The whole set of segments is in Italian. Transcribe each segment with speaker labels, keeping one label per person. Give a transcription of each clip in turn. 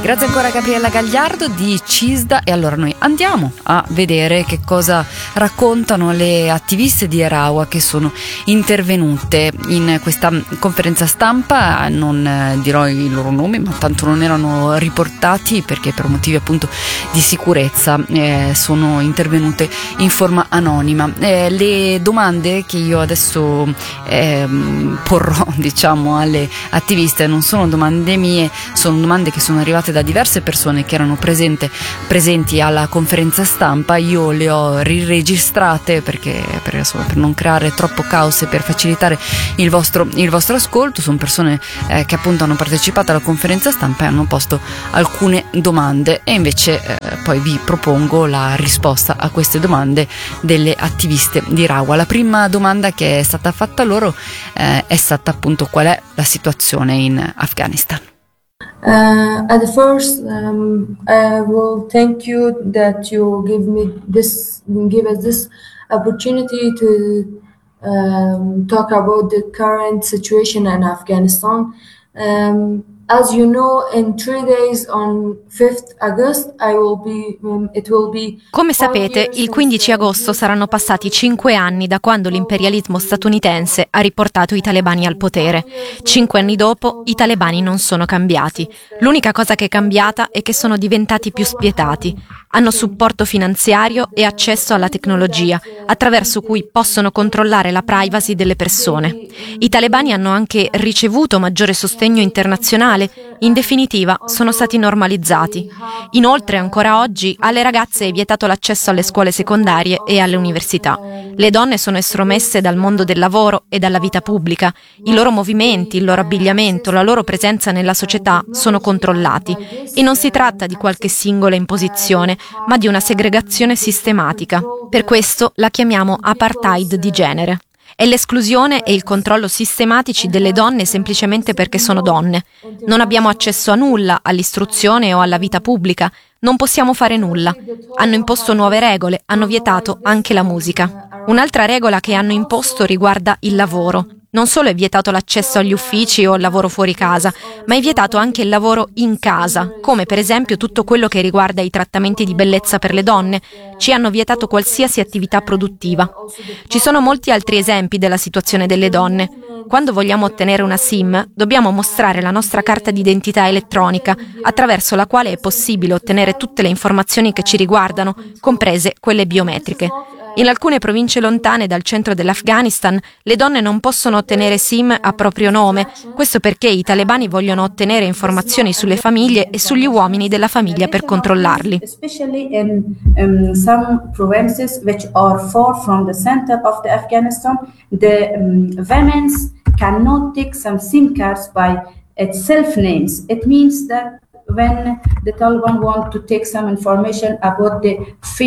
Speaker 1: Grazie ancora a Gabriella Gagliardo di CISDA. E allora noi andiamo a vedere che cosa raccontano le attiviste di Erawa che sono intervenute in questa conferenza stampa. Non dirò i loro nomi, ma tanto non erano riportati perché per motivi appunto di sicurezza sono intervenute in forma anonima. Le domande che io adesso porrò diciamo alle attiviste non sono domande mie, sono domande che sono arrivate da diverse persone che erano presenti alla conferenza stampa. Io le ho riregistrate perché insomma, per non creare troppo caos e per facilitare il vostro ascolto. Sono persone che appunto hanno partecipato alla conferenza stampa e hanno posto alcune domande, e invece poi vi propongo la risposta a queste domande delle attiviste di Erawa. La prima domanda che è stata fatta loro è stata appunto: qual è la situazione in Afghanistan?
Speaker 2: At first, I will thank you that you give us this opportunity to talk about the current situation in Afghanistan. As you know, in 3 days on 5th August, it will be.
Speaker 3: Come sapete, il 15 agosto saranno passati 5 anni da quando l'imperialismo statunitense ha riportato i talebani al potere. 5 anni dopo, i talebani non sono cambiati. L'unica cosa che è cambiata è che sono diventati più spietati. Hanno supporto finanziario e accesso alla tecnologia, attraverso cui possono controllare la privacy delle persone. I talebani hanno anche ricevuto maggiore sostegno internazionale. In definitiva, sono stati normalizzati. Inoltre, ancora oggi, alle ragazze è vietato l'accesso alle scuole secondarie e alle università. Le donne sono estromesse dal mondo del lavoro e dalla vita pubblica. I loro movimenti, il loro abbigliamento, la loro presenza nella società sono controllati. E non si tratta di qualche singola imposizione, ma di una segregazione sistematica. Per questo la chiamiamo apartheid di genere. È l'esclusione e il controllo sistematici delle donne semplicemente perché sono donne. Non abbiamo accesso a nulla, all'istruzione o alla vita pubblica. Non possiamo fare nulla. Hanno imposto nuove regole, hanno vietato anche la musica. Un'altra regola che hanno imposto riguarda il lavoro. Non solo è vietato l'accesso agli uffici o il lavoro fuori casa, ma è vietato anche il lavoro in casa, come per esempio tutto quello che riguarda i trattamenti di bellezza per le donne. Ci hanno vietato qualsiasi attività produttiva. Ci sono molti altri esempi della situazione delle donne. Quando vogliamo ottenere una SIM, dobbiamo mostrare la nostra carta d'identità elettronica, attraverso la quale è possibile ottenere tutte le informazioni che ci riguardano, comprese quelle biometriche. In alcune province lontane dal centro dell'Afghanistan, le donne non possono ottenere SIM a proprio nome. Questo perché i talebani vogliono ottenere informazioni sulle famiglie e sugli uomini della famiglia per controllarli.
Speaker 4: Especially in some provinces which are far from the center of the Afghanistan, the women cannot take some SIM cards by its self names. It means that when the Taliban want to take some information about the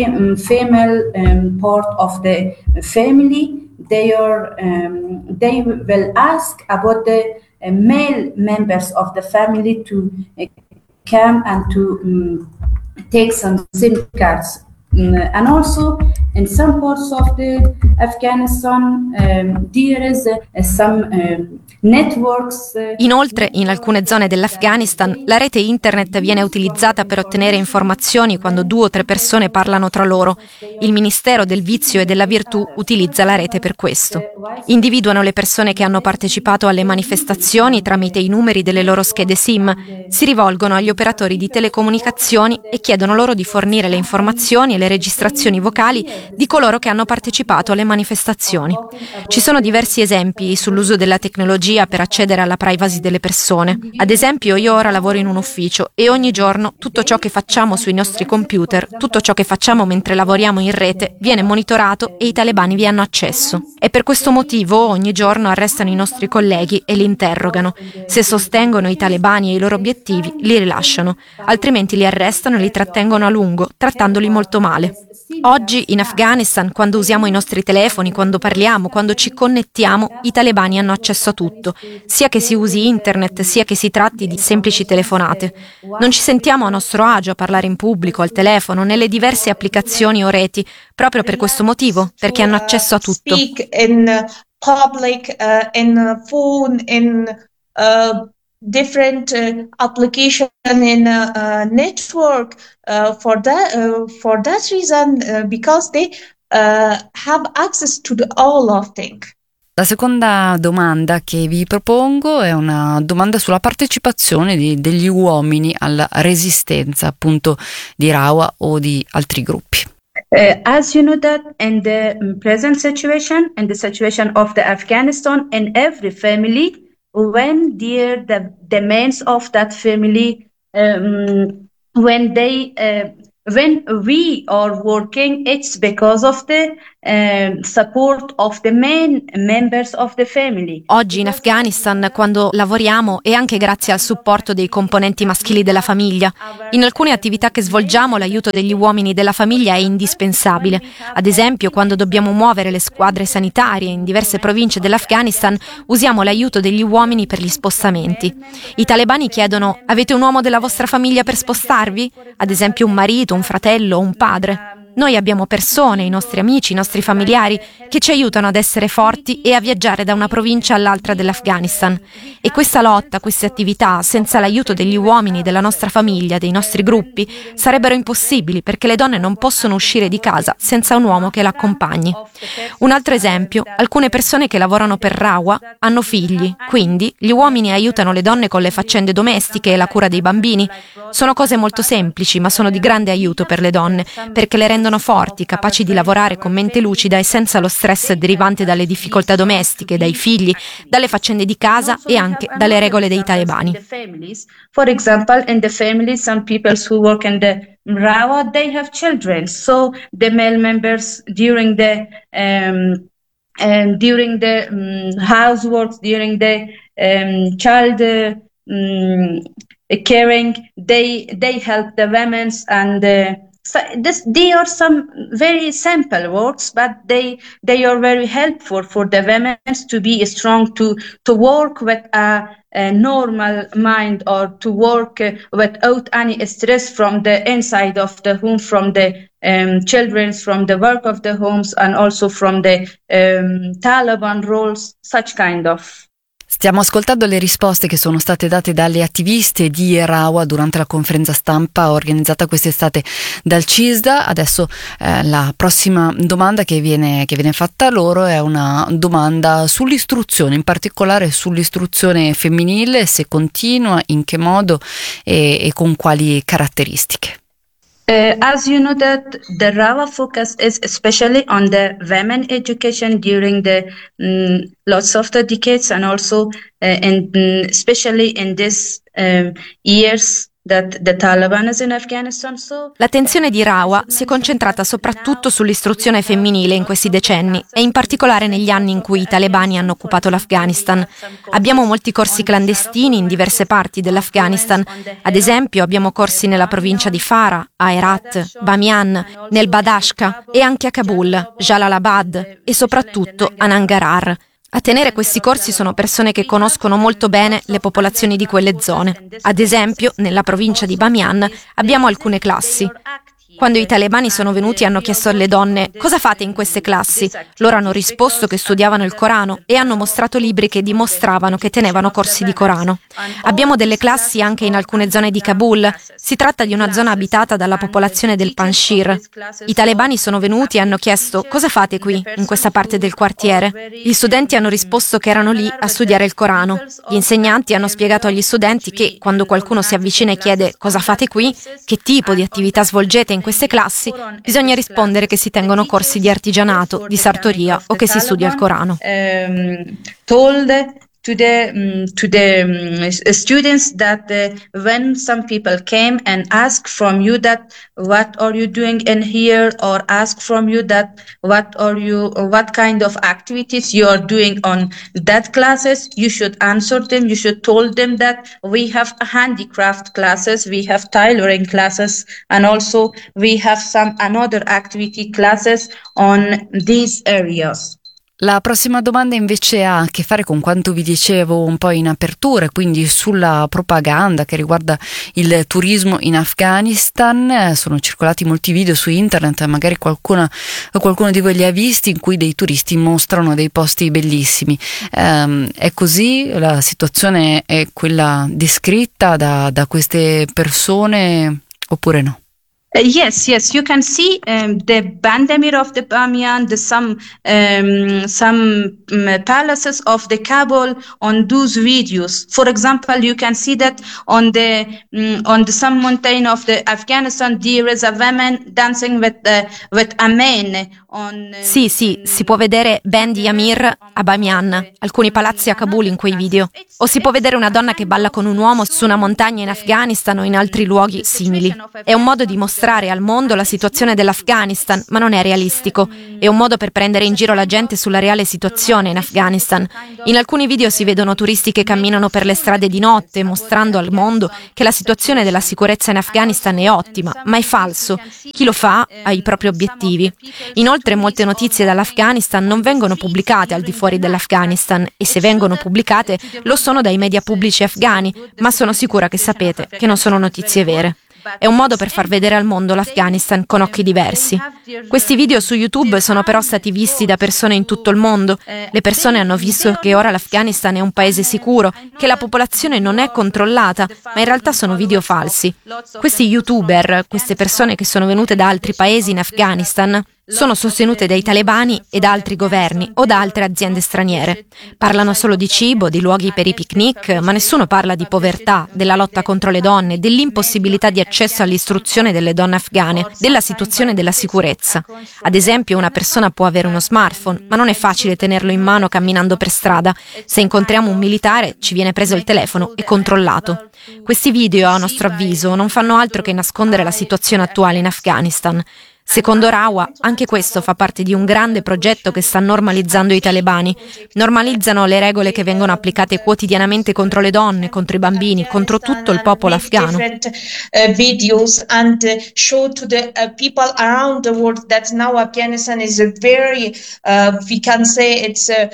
Speaker 4: female part of the family, they will ask about the male members of the family to come and to take some SIM cards. And also in some parts of the Afghanistan there is some networks.
Speaker 3: Inoltre, in alcune zone dell'Afghanistan, la rete internet viene utilizzata per ottenere informazioni quando 2 o 3 persone parlano tra loro. Il Ministero del Vizio e della Virtù utilizza la rete per questo. Individuano le persone che hanno partecipato alle manifestazioni tramite i numeri delle loro schede SIM, si rivolgono agli operatori di telecomunicazioni e chiedono loro di fornire le informazioni e le registrazioni vocali di coloro che hanno partecipato alle manifestazioni. Ci sono diversi esempi sull'uso della tecnologia per accedere alla privacy delle persone. Ad esempio, io ora lavoro in un ufficio e ogni giorno tutto ciò che facciamo sui nostri computer, tutto ciò che facciamo mentre lavoriamo in rete, viene monitorato e i talebani vi hanno accesso. E per questo motivo ogni giorno arrestano i nostri colleghi e li interrogano. Se sostengono i talebani e i loro obiettivi, li rilasciano, altrimenti li arrestano e li trattengono a lungo, trattandoli molto male. Oggi in Afghanistan, quando usiamo i nostri telefoni, quando parliamo, quando ci connettiamo, i talebani hanno accesso a tutto, sia che si usi internet, sia che si tratti di semplici telefonate. Non ci sentiamo a nostro agio a parlare in pubblico, al telefono, nelle diverse applicazioni o reti, proprio per questo motivo, perché hanno accesso a tutto.
Speaker 5: Speak in public, in phone, in different application in network for that reason because they have access to all of things.
Speaker 1: La seconda domanda che vi propongo è una domanda sulla partecipazione degli uomini alla resistenza appunto di Rawa o di altri gruppi.
Speaker 4: As you know that in the present situation, in the situation of the Afghanistan, in every family, when the men of that family, when we are working, it's because of the support of the main members of the family.
Speaker 3: Oggi in Afghanistan, quando lavoriamo, è anche grazie al supporto dei componenti maschili della famiglia. In alcune attività che svolgiamo, l'aiuto degli uomini della famiglia è indispensabile. Ad esempio, quando dobbiamo muovere le squadre sanitarie in diverse province dell'Afghanistan, usiamo l'aiuto degli uomini per gli spostamenti. I talebani chiedono: avete un uomo della vostra famiglia per spostarvi? Ad esempio un marito, un fratello o un padre. Noi abbiamo persone, i nostri amici, i nostri familiari, che ci aiutano ad essere forti e a viaggiare da una provincia all'altra dell'Afghanistan. E questa lotta, queste attività, senza l'aiuto degli uomini, della nostra famiglia, dei nostri gruppi, sarebbero impossibili, perché le donne non possono uscire di casa senza un uomo che l'accompagni. Un altro esempio: alcune persone che lavorano per Rawa hanno figli, quindi gli uomini aiutano le donne con le faccende domestiche e la cura dei bambini. Sono cose molto semplici, ma sono di grande aiuto per le donne, perché le rendono forti, capaci di lavorare con mente lucida e senza lo stress derivante dalle difficoltà domestiche, dai figli, dalle faccende di casa e anche dalle regole dei talebani.
Speaker 4: For example, in the family, some people who work in the Rawa, they have children. So the male members during the housework, during the child caring, they help the women and. So they are some very simple works, but they are very helpful for the women to be strong, to work with a normal mind, or to work without any stress from the inside of the home, from the children, from the work of the homes, and also from the Taliban roles, such kind of.
Speaker 1: Stiamo ascoltando le risposte che sono state date dalle attiviste di Rawa durante la conferenza stampa organizzata quest'estate dal CISDA. Adesso la prossima domanda che viene fatta loro è una domanda sull'istruzione, in particolare sull'istruzione femminile, se continua, in che modo e con quali caratteristiche.
Speaker 4: As you know that the Rawa focus is especially on the women education during the lots of the decades, and also especially in this years that the Taliban is in Afghanistan.
Speaker 3: L'attenzione di Rawa si è concentrata soprattutto sull'istruzione femminile in questi decenni e in particolare negli anni in cui i talebani hanno occupato l'Afghanistan. Abbiamo molti corsi clandestini in diverse parti dell'Afghanistan. Ad esempio abbiamo corsi nella provincia di Farah, a Herat, Bamiyan, nel Badashka e anche a Kabul, Jalalabad e soprattutto a Nangarhar. A tenere questi corsi sono persone che conoscono molto bene le popolazioni di quelle zone. Ad esempio, nella provincia di Bamiyan abbiamo alcune classi. Quando i talebani sono venuti hanno chiesto alle donne: cosa fate in queste classi? Loro hanno risposto che studiavano il Corano e hanno mostrato libri che dimostravano che tenevano corsi di Corano. Abbiamo delle classi anche in alcune zone di Kabul. Si tratta di una zona abitata dalla popolazione del Panjshir. I talebani sono venuti e hanno chiesto: cosa fate qui, in questa parte del quartiere? Gli studenti hanno risposto che erano lì a studiare il Corano. Gli insegnanti hanno spiegato agli studenti che quando qualcuno si avvicina e chiede: cosa fate qui? Che tipo di attività svolgete in queste classi? Bisogna rispondere che si tengono corsi di artigianato, di sartoria o che si studia il Corano.
Speaker 4: To the students that when some people came and asked from you that what are you doing in here, or ask from you that what kind of activities you are doing on that classes, you should answer them. You should told them that we have handicraft classes, we have tailoring classes, and also we have some another activity classes on these areas.
Speaker 1: La prossima domanda invece ha a che fare con quanto vi dicevo un po' in apertura, quindi sulla propaganda che riguarda il turismo in Afghanistan. Sono circolati molti video su internet, magari qualcuno di voi li ha visti, in cui dei turisti mostrano dei posti bellissimi. È così? La situazione è quella descritta da queste persone oppure no?
Speaker 4: Yes, you can see the Bandemir of the Bamiyan, some palaces of the Kabul on those videos. For example, you can see that on the some mountain of the Afghanistan there is a woman dancing with a man.
Speaker 3: Sì, si può vedere Bandi Amir a Bamiyan, alcuni palazzi a Kabul in quei video. O si può vedere una donna che balla con un uomo su una montagna in Afghanistan o in altri luoghi simili. È un modo di mostrare al mondo la situazione dell'Afghanistan, ma non è realistico. È un modo per prendere in giro la gente sulla reale situazione in Afghanistan. In alcuni video si vedono turisti che camminano per le strade di notte, mostrando al mondo che la situazione della sicurezza in Afghanistan è ottima, ma è falso. Chi lo fa ha i propri obiettivi. Inoltre molte notizie dall'Afghanistan non vengono pubblicate al di fuori dell'Afghanistan, e se vengono pubblicate lo sono dai media pubblici afghani, ma sono sicura che sapete che non sono notizie vere. È un modo per far vedere al mondo l'Afghanistan con occhi diversi. Questi video su YouTube sono però stati visti da persone in tutto il mondo. Le persone hanno visto che ora l'Afghanistan è un paese sicuro, che la popolazione non è controllata, ma in realtà sono video falsi. Questi YouTuber, queste persone che sono venute da altri paesi in Afghanistan, sono sostenute dai talebani e da altri governi o da altre aziende straniere. Parlano solo di cibo, di luoghi per i picnic, ma nessuno parla di povertà, della lotta contro le donne, dell'impossibilità di accesso all'istruzione delle donne afghane, della situazione della sicurezza. Ad esempio, una persona può avere uno smartphone, ma non è facile tenerlo in mano camminando per strada. Se incontriamo un militare, ci viene preso il telefono e controllato. Questi video, a nostro avviso, non fanno altro che nascondere la situazione attuale in Afghanistan. Secondo Rawa, anche questo fa parte di un grande progetto che sta normalizzando i talebani. Normalizzano le regole che vengono applicate quotidianamente contro le donne, contro i bambini, contro tutto il popolo afghano.
Speaker 5: Videos and show to the people around the world that now Afghanistan is a very, we can say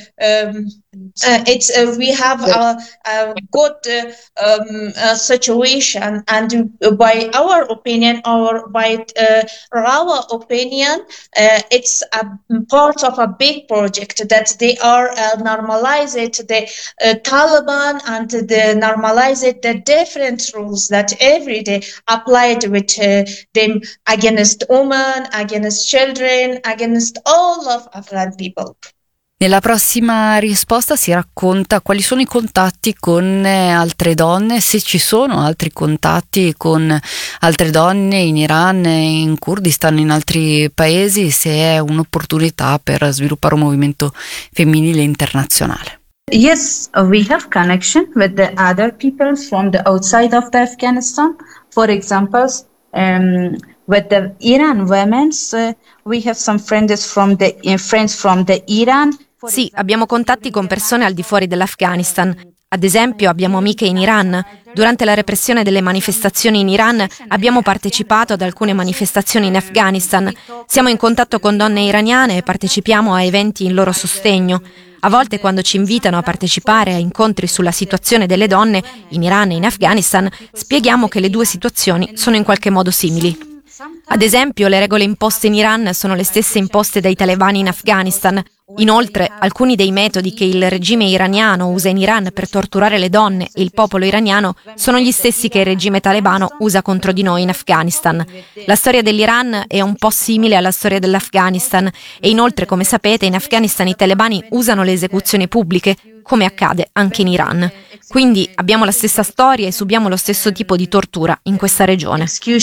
Speaker 5: we have a good situation, and by our opinion, or by our opinion, it's a part of a big project that they are normalized the Taliban, and they normalize the different rules that every day applied with them against women, against children, against all of Afghan people.
Speaker 1: Nella prossima risposta si racconta quali sono i contatti con altre donne, se ci sono altri contatti con altre donne in Iran, in Kurdistan, in altri paesi, se è un'opportunità per sviluppare un movimento femminile internazionale.
Speaker 4: Yes, we have connection with the other people from the outside of the Afghanistan. For example, with the Iran women, we have some friends from the Iran.
Speaker 3: Sì, abbiamo contatti con persone al di fuori dell'Afghanistan. Ad esempio, abbiamo amiche in Iran. Durante la repressione delle manifestazioni in Iran abbiamo partecipato ad alcune manifestazioni in Afghanistan. Siamo in contatto con donne iraniane e partecipiamo a eventi in loro sostegno. A volte, quando ci invitano a partecipare a incontri sulla situazione delle donne in Iran e in Afghanistan, spieghiamo che le due situazioni sono in qualche modo simili. Ad esempio, le regole imposte in Iran sono le stesse imposte dai talebani in Afghanistan. Inoltre, alcuni dei metodi che il regime iraniano usa in Iran per torturare le donne e il popolo iraniano sono gli stessi che il regime talebano usa contro di noi in Afghanistan. La storia dell'Iran è un po' simile alla storia dell'Afghanistan e inoltre, come sapete, in Afghanistan i talebani usano le esecuzioni pubbliche, come accade anche in Iran. Quindi abbiamo la stessa storia e subiamo lo stesso tipo di tortura in questa regione.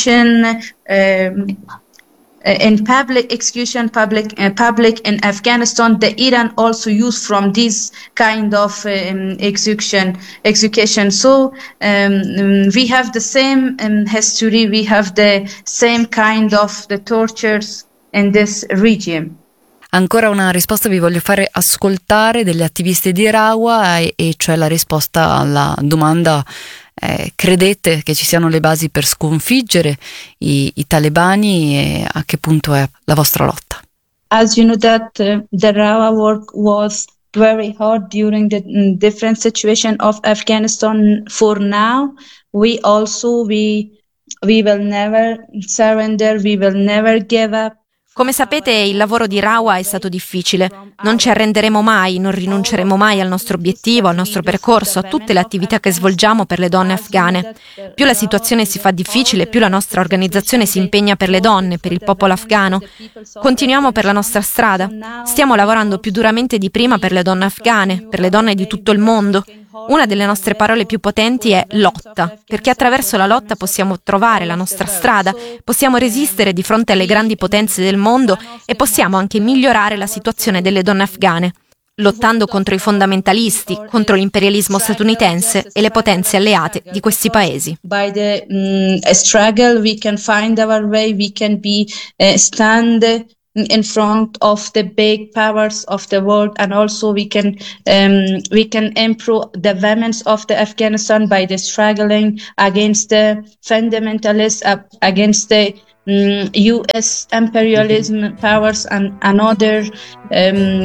Speaker 4: In public in Afghanistan, the Iran also use from this kind of execution. So we have the same history, we have the same kind of the tortures in this regime.
Speaker 1: Ancora una risposta vi voglio fare ascoltare delle attiviste di Rawa, e cioè la risposta alla domanda: credete che ci siano le basi per sconfiggere i talebani, e a che punto è la vostra lotta?
Speaker 5: As you know that the Rawa work was very hard during the different situation of Afghanistan. For now, we will never surrender, we will never give up.
Speaker 3: Come sapete, il lavoro di Rawa è stato difficile. Non ci arrenderemo mai, non rinunceremo mai al nostro obiettivo, al nostro percorso, a tutte le attività che svolgiamo per le donne afghane. Più la situazione si fa difficile, più la nostra organizzazione si impegna per le donne, per il popolo afghano. Continuiamo per la nostra strada. Stiamo lavorando più duramente di prima per le donne afghane, per le donne di tutto il mondo. Una delle nostre parole più potenti è lotta, perché attraverso la lotta possiamo trovare la nostra strada, possiamo resistere di fronte alle grandi potenze del mondo e possiamo anche migliorare la situazione delle donne afghane, lottando contro i fondamentalisti, contro l'imperialismo statunitense e le potenze alleate di questi paesi.
Speaker 5: By the struggle we can find our way, we can stand in front of the big powers of the world, and also we can improve the women of the Afghanistan by the struggling against the fundamentalists, against the US imperialism powers and another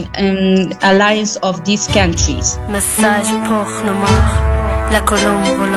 Speaker 5: alliance of these countries.